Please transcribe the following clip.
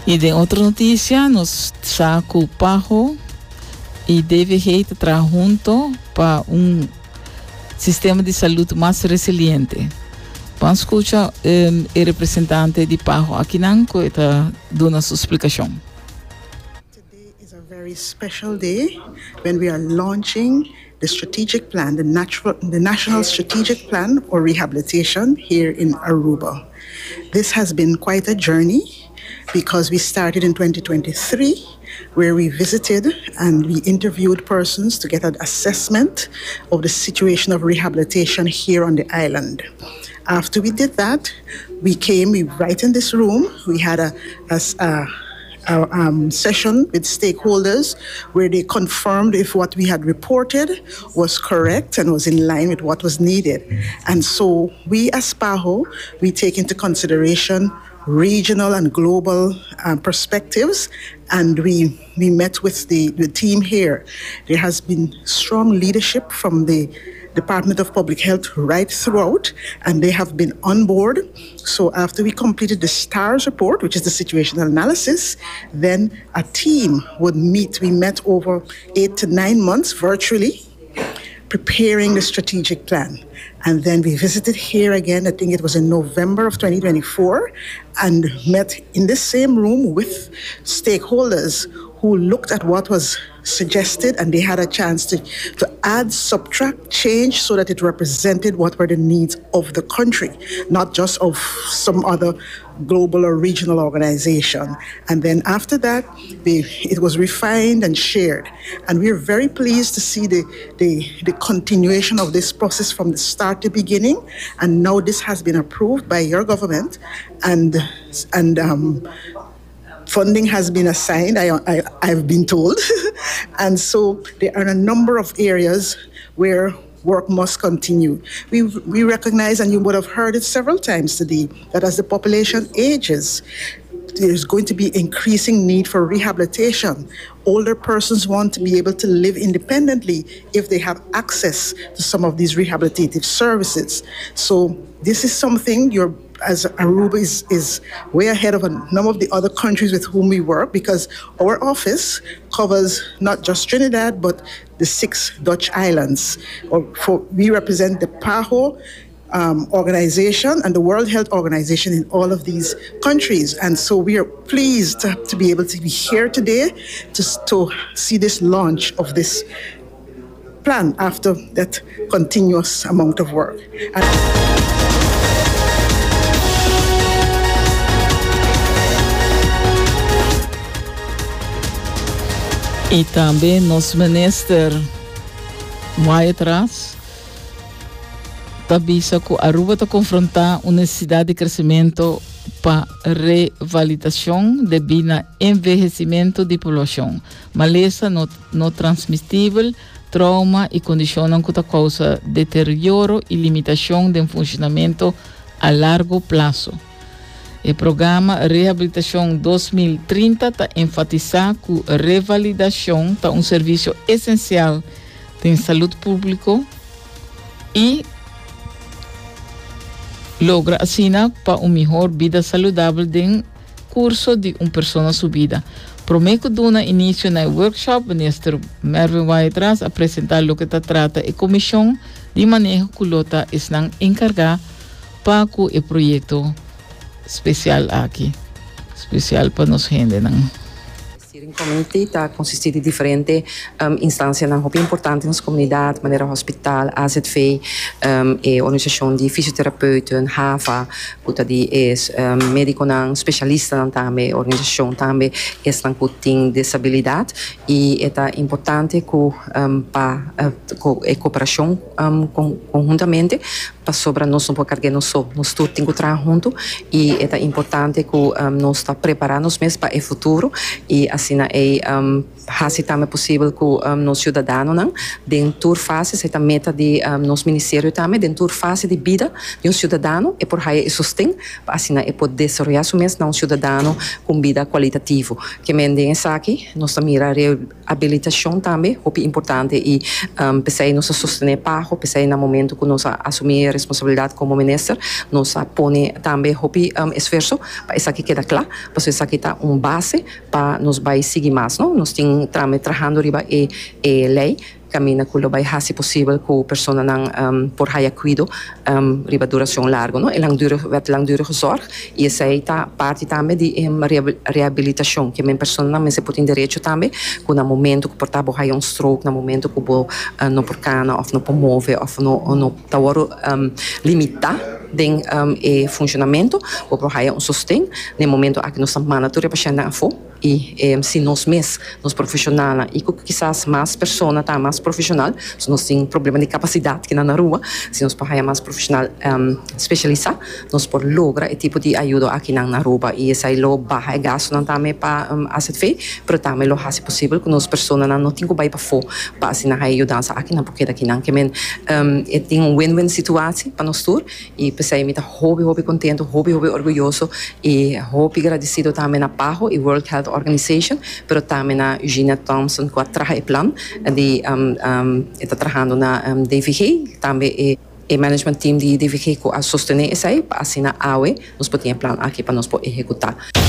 E de outra notícia, nos saco pajo e DVG trabalhar junto para sistema de saúde mais resiliente. Vamos escutar o representante de Pajo aqui não que está dando sua explicação. Today is a very special day when we are launching the strategic plan, the National Strategic Plan for Rehabilitation here in Aruba. This has been quite a journey because we started in 2023 where we visited and we interviewed persons to get an assessment of the situation of rehabilitation here on the island. After we did that, we right in this room, we had a session with stakeholders where they confirmed if what we had reported was correct and was in line with what was needed. And so we as PAHO, we take into consideration regional and global perspectives, and we met with the team here. There has been strong leadership from the Department of Public Health right throughout, and they have been on board. So after we completed the STARS report, which is the situational analysis, then a team would meet. We met over 8 to 9 months virtually, preparing the strategic plan. And then we visited here again, I think it was in November of 2024, and met in this same room with stakeholders who looked at what was suggested, and they had a chance to add, subtract, change so that it represented what were the needs of the country, not just of some other global or regional organization. And then after that, it was refined and shared. And we are very pleased to see the continuation of this process from the start to beginning. And now this has been approved by your government, and funding has been assigned, I've been told. And so there are a number of areas where work must continue. We recognize, and you would have heard it several times today, that as the population ages, there's going to be increasing need for rehabilitation. Older persons want to be able to live independently if they have access to some of these rehabilitative services. So this is something as Aruba is way ahead of a number of the other countries with whom we work, because our office covers not just Trinidad, but the 6 Dutch islands. We represent the PAHO organization and the World Health Organization in all of these countries. And so we are pleased to be able to be here today to see this launch of this plan after that continuous amount of work. E também nosso ministro vai atrás, avisa que a Aruba está confrontar uma necessidade de crescimento para revalidação devido ao envelhecimento da população, maleza não transmissível, trauma e condicionam que causa deterioro e limitação do funcionamento a largo prazo. O programa Reabilitação 2030 está enfatizar que a revalidação está um serviço essencial em saúde pública e logra assim para uma melhor vida saudável no curso de uma pessoa sua vida. Prometo dar início no workshop, o ministro Mervin vai atrás apresentar o que trata a comissão de manejo que lota está encarregada para o projeto especial aqui, especial para nós gente, não? Steering Committee está consiste de diferentes instâncias não importantes na comunidade, maneira hospital, AZV, e organização de fisioterapeutas, HAVA, puta de médico não especialista também, organização também estão com disabilidade e é importante que para a cooperação conjuntamente para sobre nós não pode carregar nós todos temos que trabalhar junto e é importante que nós está preparando mesmo para o futuro e assim assim também é possível que nós cidadãos dentro da fase essa meta de nosso ministério também dentro da fase de vida de cidadão e por aí sustém assim é poder desenvolver mesmo um cidadão com vida qualitativa que mendem aqui nós mira reabilitação também é importante e pensei nós sustentar trabalho, pensei no momento que nós assumimos a responsabilidade como ministro, nós põe também esforço para isso aqui queda claro, porque isso aqui está base para nós vai seguir mais, não? Nós temos trabalhando riba lei caminha com o mais rápido possível com a pessoa não por haya cuido riba duração larga, não? Langdurige zorg e essa é parte também de reabilitação, que a pessoa não se pode ter direito também, com no momento que portava stroke, no momento que não por cana, ou não pode mover, ou não está limitar den funcionamento, ou sustento, no momento que nós estamos manatúria para chegar a e se nós mesmos, nós profissionais, e quizás mais pessoas tá mais profissional, se nós temos problema de capacidade que na rua, se nós podemos mais profissional especializado, nós podemos lograr esse tipo de ajuda aqui na rua e esse aí lo barra e gasto não também para fazer feio, mas também lo faz possível que nós pessoas não tenham que ir para fora para assim ajudar aqui na porque daqui não que tem win-win situação para nós todos e pensei me tá hobby contente, hobby orgulhoso e hobby agradecido também na PAHO e World Health Organization, pero também na Eugenia Thompson com a traje plan de está trabalhando na DVG, também o management team de DVG com a sostener isso aí, para assim na AUE, nós podemos plan aqui para nós poder executar.